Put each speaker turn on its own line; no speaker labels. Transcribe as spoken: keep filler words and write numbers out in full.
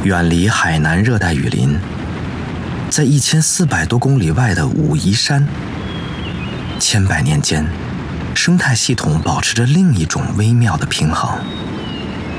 远离海南热带雨林，在一千四百多公里外的武夷山，千百年间，生态系统保持着另一种微妙的平衡。